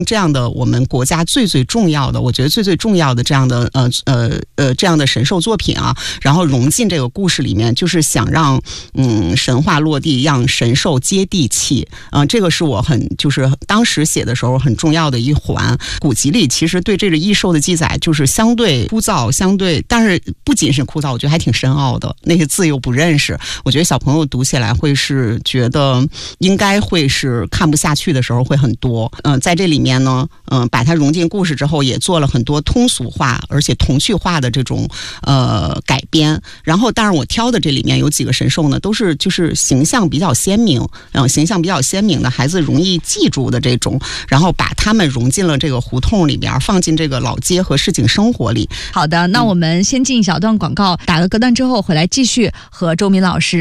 这样的我们国家最重要的，我觉得最重要的这样的这样的神兽作品啊，然后融进这个故事里面，就是想让神话落地，让神兽接地气。这个是我就是当时写的时候很重要的一环。古籍里其实对这个异兽的记载就是相对枯燥，但是不仅是枯燥，我觉得还挺深奥的，那些字又不认识，我觉得小朋友读起来会是觉得应该会是看不下去的时候会很多。在这里面呢，把它融进故事之后，也做了很多通俗化而且童趣化的这种改编。然后当然我挑的这里面有几个神兽呢，都是就是形象比较鲜明的孩子容易记住的这种，然后把它们融进了这个胡同里边，放进这个老街和市井生活里。 好的，那我们先进一小段广告，打个隔断之后回来继续和周敏老师